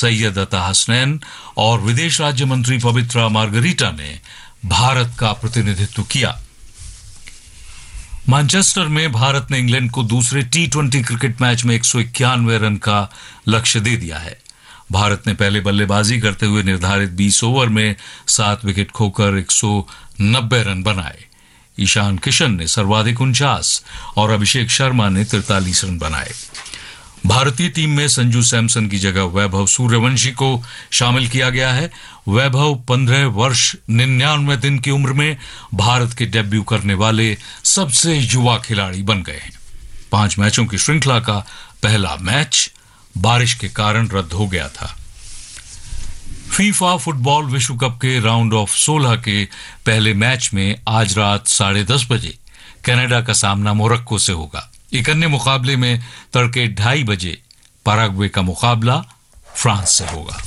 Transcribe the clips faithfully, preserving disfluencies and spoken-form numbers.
सैयद अता हसनैन और विदेश राज्य मंत्री पवित्रा मार्गरीटा ने भारत का प्रतिनिधित्व किया। मैनचेस्टर में भारत ने इंग्लैंड को दूसरे टी ट्वेंटी क्रिकेट मैच में एक सौ इक्यानवे रन का लक्ष्य दे दिया है। भारत ने पहले बल्लेबाजी करते हुए निर्धारित बीस ओवर में सात विकेट खोकर एक सौ नब्बे रन बनाए। ईशान किशन ने सर्वाधिक उनचास और अभिषेक शर्मा ने तिरतालीस रन बनाए। भारतीय टीम में संजू सैमसन की जगह वैभव सूर्यवंशी को शामिल किया गया है। वैभव पंद्रह वर्ष निन्यानवे दिन की उम्र में भारत के डेब्यू करने वाले सबसे युवा खिलाड़ी बन गए हैं। पांच मैचों की श्रृंखला का पहला मैच बारिश के कारण रद्द हो गया था। फीफा फुटबॉल विश्व कप के राउंड ऑफ सोलह के पहले मैच में आज रात साढ़े दस बजे कनाडा का सामना मोरक्को से होगा। एक अन्य मुकाबले में तड़के ढाई बजे पैराग्वे का मुकाबला फ्रांस से होगा।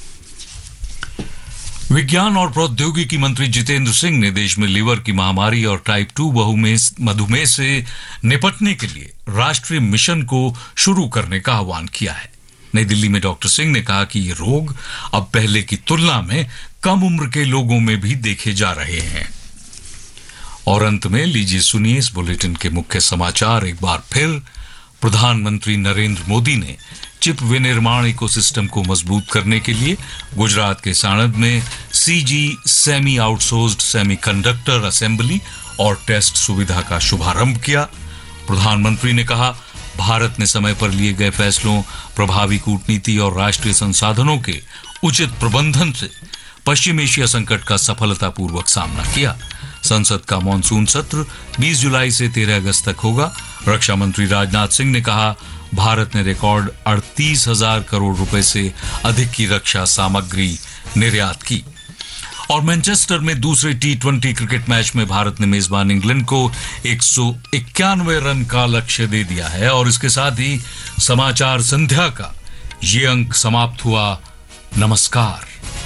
विज्ञान और प्रौद्योगिकी मंत्री जितेंद्र सिंह ने देश में लीवर की महामारी और टाइप टू मधुमेह से निपटने के लिए राष्ट्रीय मिशन को शुरू करने का आह्वान किया है। नई दिल्ली में डॉक्टर सिंह ने कहा कि ये रोग अब पहले की तुलना में कम उम्र के लोगों में भी देखे जा रहे हैं। और अंत में लीजिए सुनिए इस बुलेटिन के मुख्य समाचार एक बार फिर। प्रधानमंत्री नरेंद्र मोदी ने चिप विनिर्माण इकोसिस्टम को मजबूत करने के लिए गुजरात के साणंद में CG semi outsourced semiconductor assembly और टेस्ट सुविधा का शुभारंभ किया। प्रधानमंत्री ने कहा, भारत ने समय पर लिए गए फैसलों, प्रभावी कूटनीति और राष्ट्रीय संसाधनों के उचित प्रबंधन से पश्चिम एशिया संकट का सफलतापूर्वक सामना किया। संसद का मॉनसून सत्र बीस जुलाई से तेरह अगस्त तक होगा। रक्षा मंत्री राजनाथ सिंह ने कहा, भारत ने रिकॉर्ड अड़तीस हजार करोड़ रुपए से अधिक की रक्षा सामग्री निर्यात की। और मैनचेस्टर में दूसरे टी ट्वेंटी क्रिकेट मैच में भारत ने मेजबान इंग्लैंड को एक सौ इक्यानवे रन का लक्ष्य दे दिया है। और इसके साथ ही समाचार संध्या का ये अंक समाप्त हुआ। नमस्कार।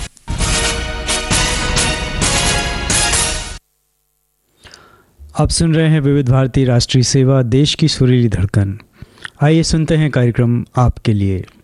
आप सुन रहे हैं विविध भारती राष्ट्रीय सेवा, देश की सुरीली धड़कन। आइए सुनते हैं कार्यक्रम आपके लिए।